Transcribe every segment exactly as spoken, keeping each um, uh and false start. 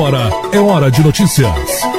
Agora é hora de notícias.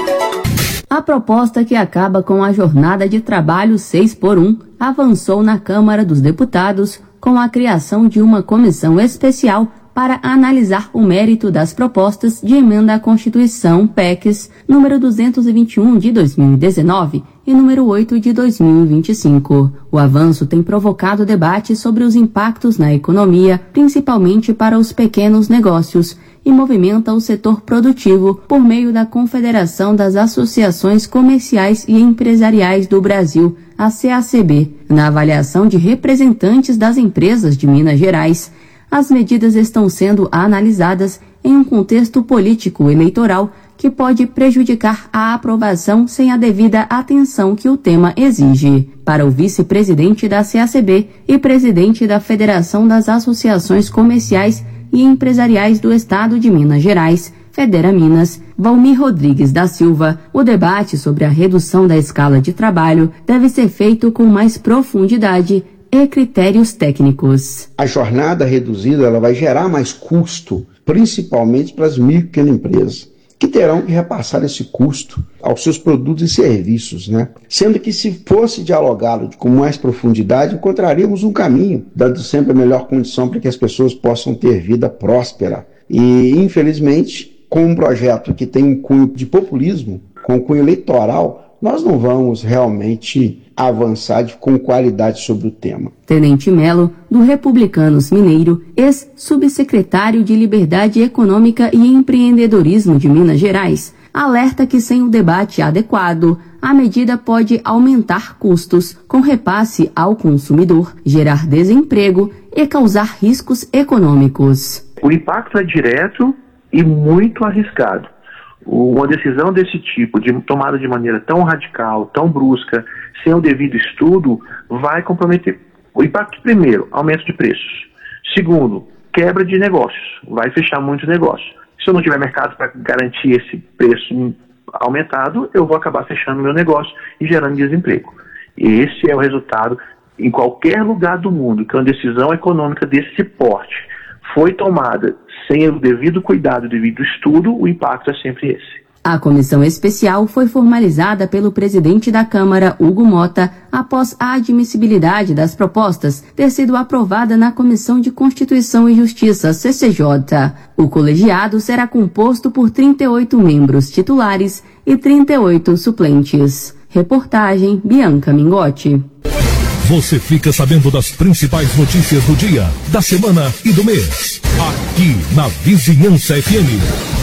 A proposta que acaba com a jornada de trabalho seis por um avançou na Câmara dos Deputados com a criação de uma comissão especial para analisar o mérito das propostas de emenda à Constituição P E Cs número duzentos e vinte e um de dois mil e dezenove e número oito de dois mil e vinte e cinco. O avanço tem provocado debate sobre os impactos na economia, principalmente para os pequenos negócios, e movimenta o setor produtivo por meio da Confederação das Associações Comerciais e Empresariais do Brasil, a C A C B. Na avaliação de representantes das empresas de Minas Gerais, as medidas estão sendo analisadas em um contexto político eleitoral que pode prejudicar a aprovação sem a devida atenção que o tema exige. Para o vice-presidente da C A C B e presidente da Federação das Associações Comerciais e Empresariais do Estado de Minas Gerais, Federa Minas, Valmir Rodrigues da Silva, o debate sobre a redução da escala de trabalho deve ser feito com mais profundidade e critérios técnicos. A jornada reduzida ela vai gerar mais custo, principalmente para as micro e pequenas empresas, que terão que repassar esse custo aos seus produtos e serviços, né? Sendo que se fosse dialogado com mais profundidade, encontraríamos um caminho, dando sempre a melhor condição para que as pessoas possam ter vida próspera. E, infelizmente, com um projeto que tem um cunho de populismo, com um cunho eleitoral, nós não vamos realmente avançar com qualidade sobre o tema. Tenente Melo, do Republicanos Mineiro, ex-subsecretário de Liberdade Econômica e Empreendedorismo de Minas Gerais, alerta que sem o debate adequado, a medida pode aumentar custos com repasse ao consumidor, gerar desemprego e causar riscos econômicos. O impacto é direto e muito arriscado. Uma decisão desse tipo, de tomada de maneira tão radical, tão brusca, sem o devido estudo, vai comprometer o impacto. Primeiro, aumento de preços. Segundo, quebra de negócios, vai fechar muitos negócios. Se eu não tiver mercado para garantir esse preço aumentado, eu vou acabar fechando meu negócio e gerando desemprego. Esse é o resultado em qualquer lugar do mundo que uma decisão econômica desse porte foi tomada sem o devido cuidado, o devido estudo, o impacto é sempre esse. A comissão especial foi formalizada pelo presidente da Câmara, Hugo Mota, após a admissibilidade das propostas ter sido aprovada na Comissão de Constituição e Justiça, C C J. O colegiado será composto por trinta e oito membros titulares e trinta e oito suplentes. Reportagem Bianca Mingotti. Você fica sabendo das principais notícias do dia, da semana e do mês. Aqui na Vizinhança F M.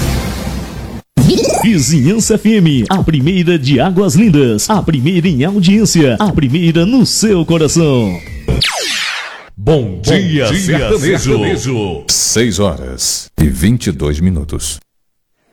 Vizinhança F M, a primeira de Águas Lindas, a primeira em audiência, a primeira no seu coração. Bom dia, Bom dia sertanejo. sertanejo. seis horas e vinte e dois minutos.